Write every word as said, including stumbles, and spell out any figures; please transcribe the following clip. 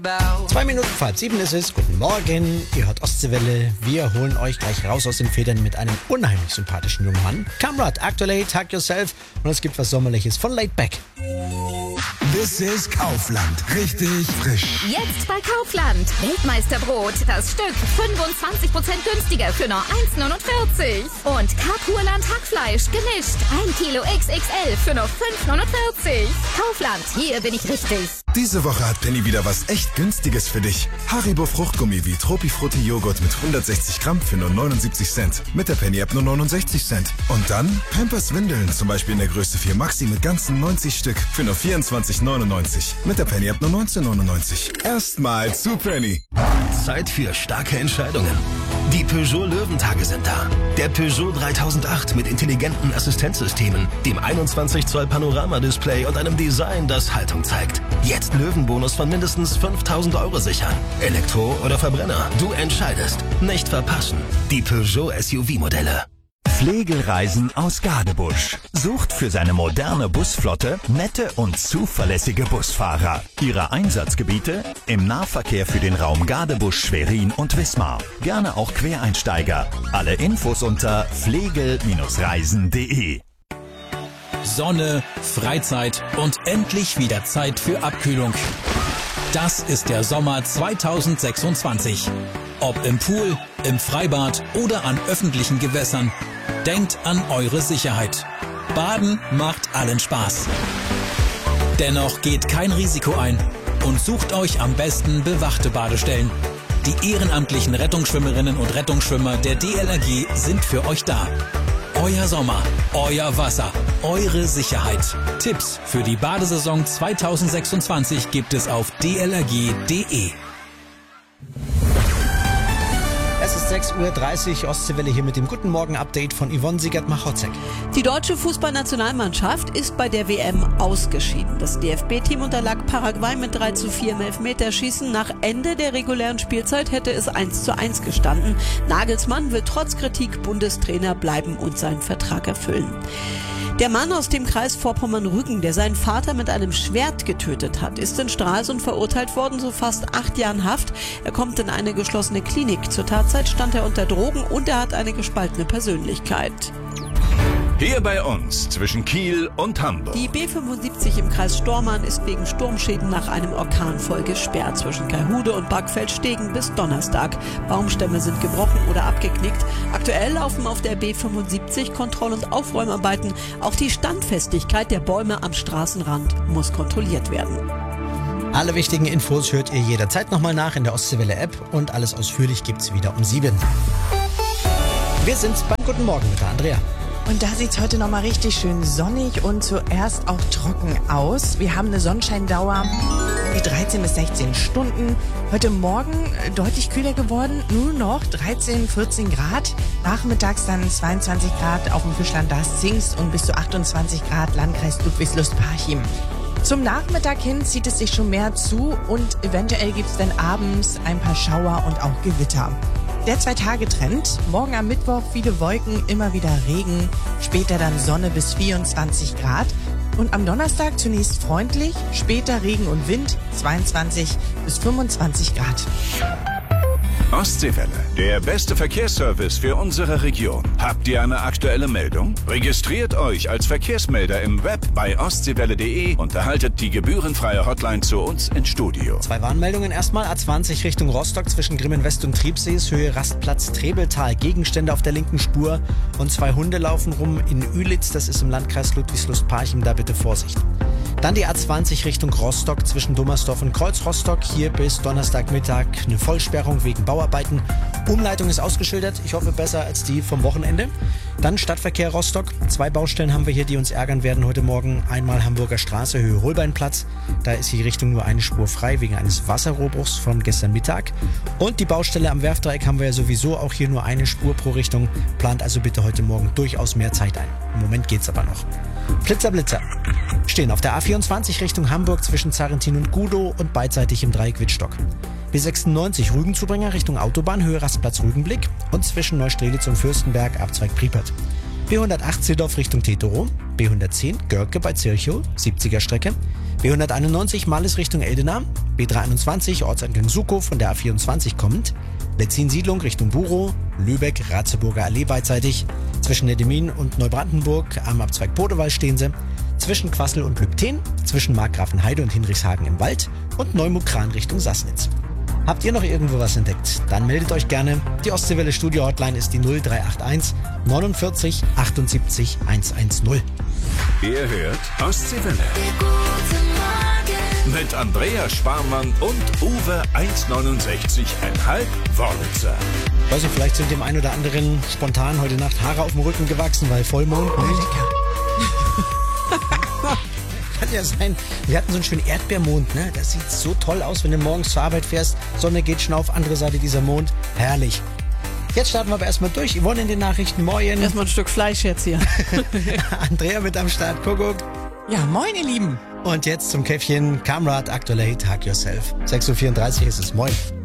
Zwei Minuten vor halb sieben ist es. Guten Morgen, ihr hört Ostseewelle. Wir holen euch gleich raus aus den Federn mit einem unheimlich sympathischen jungen Mann. Kamrat, aktuell, Tag Yourself. Und es gibt was Sommerliches von Laid Back. This is Kaufland. Richtig frisch. Jetzt bei Kaufland. Weltmeisterbrot. Das Stück fünfundzwanzig Prozent günstiger für nur eins neunundvierzig. Und Kapurland Hackfleisch gemischt. ein Kilo X X L für nur fünf neunundvierzig. Kaufland, hier bin ich richtig. Diese Woche hat Penny wieder was echt Günstiges für dich. Haribo Fruchtgummi wie Tropifrutti Joghurt mit hundertsechzig Gramm für nur neunundsiebzig Cent. Mit der Penny-App nur neunundsechzig Cent. Und dann Pampers Windeln, zum Beispiel in der Größe vier Maxi mit ganzen neunzig Stück für nur vierundzwanzig neunundneunzig. Mit der Penny-App nur neunzehn neunundneunzig. Erstmal zu Penny. Zeit für starke Entscheidungen. Die Peugeot Löwentage sind da. Der Peugeot dreitausendacht mit intelligenten Assistenzsystemen, dem einundzwanzig Zoll Panoramadisplay und einem Design, das Haltung zeigt. Jetzt Löwenbonus von mindestens fünftausend Euro sichern. Elektro oder Verbrenner, du entscheidest. Nicht verpassen. Die Peugeot S U V-Modelle. Pflegelreisen aus Gadebusch. Sucht für seine moderne Busflotte nette und zuverlässige Busfahrer. Ihre Einsatzgebiete im Nahverkehr für den Raum Gadebusch, Schwerin und Wismar. Gerne auch Quereinsteiger. Alle Infos unter pflegel reisen punkt de. Sonne, Freizeit und endlich wieder Zeit für Abkühlung. Das ist der Sommer zweitausendsechsundzwanzig. Ob im Pool, im Freibad oder an öffentlichen Gewässern. Denkt an eure Sicherheit. Baden macht allen Spaß. Dennoch geht kein Risiko ein und sucht euch am besten bewachte Badestellen. Die ehrenamtlichen Rettungsschwimmerinnen und Rettungsschwimmer der D L R G sind für euch da. Euer Sommer, euer Wasser, eure Sicherheit. Tipps für die Badesaison zweitausendsechsundzwanzig gibt es auf d l r g punkt de. Es ist sechs Uhr dreißig, Ostseewelle hier mit dem Guten Morgen-Update von Yvonne Siegert-Machotzek. Die deutsche Fußballnationalmannschaft ist bei der W M ausgeschieden. Das D F B-Team unterlag Paraguay mit drei zu vier im Elfmeterschießen. Nach Ende der regulären Spielzeit hätte es eins zu eins gestanden. Nagelsmann wird trotz Kritik Bundestrainer bleiben und seinen Vertrag erfüllen. Der Mann aus dem Kreis Vorpommern-Rügen, der seinen Vater mit einem Schwert getötet hat, ist in Stralsund verurteilt worden zu fast acht Jahren Haft. Er kommt in eine geschlossene Klinik. Zur Tatzeit stand er unter Drogen und er hat eine gespaltene Persönlichkeit. Hier bei uns zwischen Kiel und Hamburg. Die B fünfundsiebzig im Kreis Stormarn ist wegen Sturmschäden nach einem Orkanfall gesperrt. Zwischen Kaihude und Backfeldstegen bis Donnerstag. Baumstämme sind gebrochen oder abgeknickt. Aktuell laufen auf der B fünfundsiebzig Kontroll- und Aufräumarbeiten. Auch die Standfestigkeit der Bäume am Straßenrand muss kontrolliert werden. Alle wichtigen Infos hört ihr jederzeit nochmal nach in der Ostseewelle-App und alles ausführlich gibt's wieder um sieben. Wir sind's beim Guten Morgen mit der Andrea. Und da sieht's heute nochmal richtig schön sonnig und zuerst auch trocken aus. Wir haben eine Sonnenscheindauer wie dreizehn bis sechzehn Stunden. Heute Morgen deutlich kühler geworden, nur noch dreizehn, vierzehn Grad. Nachmittags dann zweiundzwanzig Grad auf dem Fischland Darß-Zingst und bis zu achtundzwanzig Grad Landkreis Ludwigslust-Parchim. Zum Nachmittag hin zieht es sich schon mehr zu und eventuell gibt's dann abends ein paar Schauer und auch Gewitter. Der Zwei-Tage-Trend. Morgen am Mittwoch viele Wolken, immer wieder Regen. Später dann Sonne bis vierundzwanzig Grad. Und am Donnerstag zunächst freundlich, später Regen und Wind, zweiundzwanzig bis fünfundzwanzig Grad. Ostseewelle, der beste Verkehrsservice für unsere Region. Habt ihr eine aktuelle Meldung? Registriert euch als Verkehrsmelder im Web bei ostseewelle punkt de und erhaltet die gebührenfreie Hotline zu uns ins Studio. Zwei Warnmeldungen erstmal. A zwanzig Richtung Rostock zwischen Grimmen West und Triebsees, Höhe Rastplatz Trebeltal. Gegenstände auf der linken Spur und zwei Hunde laufen rum in Ühlitz, das ist im Landkreis Ludwigslust-Parchim, da bitte Vorsicht. Dann die A zwanzig Richtung Rostock zwischen Dummersdorf und Kreuzrostock. Hier bis Donnerstagmittag eine Vollsperrung wegen Bauarbeiten. Umleitung ist ausgeschildert. Ich hoffe besser als die vom Wochenende. Dann Stadtverkehr Rostock. Zwei Baustellen haben wir hier, die uns ärgern werden heute Morgen. Einmal Hamburger Straße, Höhe Holbeinplatz. Da ist die Richtung nur eine Spur frei wegen eines Wasserrohrbruchs von gestern Mittag. Und die Baustelle am Werfdreieck haben wir ja sowieso auch hier nur eine Spur pro Richtung. Plant also bitte heute Morgen durchaus mehr Zeit ein. Im Moment geht's aber noch. Flitzer, Blitzer. Stehen auf der A vierundzwanzig Richtung Hamburg zwischen Zarentin und Gudow und beidseitig im Dreieck Wittstock. B sechsundneunzig Rügenzubringer Richtung Autobahn, Höhe Rastplatz Rügenblick und zwischen Neustrelitz und Fürstenberg, Abzweig Priepert. B hundertacht Zildorf Richtung Tetero, B hundertzehn Görke bei Zirchow, siebziger Strecke, B hunderteinundneunzig Malles Richtung Eldena, B dreihunderteinundzwanzig Ortseingang Sukow von der A vierundzwanzig kommend, Letzin-Siedlung Richtung Burow, Lübeck, Ratzeburger Allee beidseitig, zwischen Neddemin und Neubrandenburg am Abzweig Podewall stehen sie, zwischen Quassel und Lübten, zwischen Markgrafenheide und Hinrichshagen im Wald und Neumukran Richtung Sassnitz. Habt ihr noch irgendwo was entdeckt? Dann meldet euch gerne. Die Ostseewelle Studio Hotline ist die null drei acht eins neunundvierzig achtundsiebzig hundertzehn. Ihr hört Ostseewelle. Mit Andrea Sparmann und Uwe eins neunundsechzig Komma fünf Wörlitzer. Weiß nicht, vielleicht sind dem einen oder anderen spontan heute Nacht Haare auf dem Rücken gewachsen, weil Vollmond. Oh, lecker. Kann ja sein. Wir hatten so einen schönen Erdbeermond, ne? Das sieht so toll aus, wenn du morgens zur Arbeit fährst. Sonne geht schon auf, andere Seite dieser Mond. Herrlich. Jetzt starten wir aber erstmal durch. Yvonne in den Nachrichten. Moin. Erstmal ein Stück Fleisch jetzt hier. Andrea mit am Start. Kuckuck. Ja, moin ihr Lieben. Und jetzt zum Käffchen. Kamrat, aktueller Hit, Hug Yourself. sechs Uhr vierunddreißig ist es. Moin.